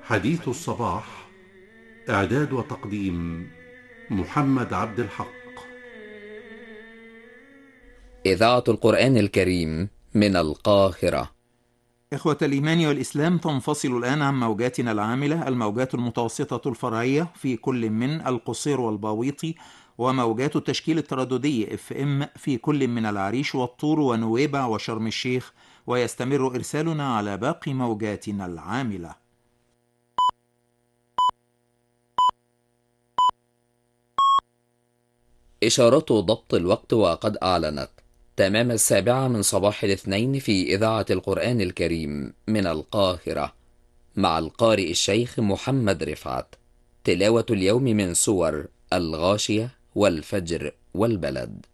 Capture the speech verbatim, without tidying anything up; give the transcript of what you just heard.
حديث الصباح. إعداد وتقديم محمد عبد الحق. إذاعة القرآن الكريم من القاهرة. إخوة الإيمان والإسلام، تنفصل الآن عن موجاتنا العاملة الموجات المتوسطة الفرعية في كل من القصير والباويطي، وموجات التشكيل الترددي اف ام في كل من العريش والطور ونويبع وشرم الشيخ، ويستمر إرسالنا على باقي موجاتنا العاملة. إشارة ضبط الوقت وقد أعلنت تمام السابعة من صباح الاثنين في إذاعة القرآن الكريم من القاهرة، مع القارئ الشيخ محمد رفعت. تلاوة اليوم من سور الغاشية والفجر والبلد.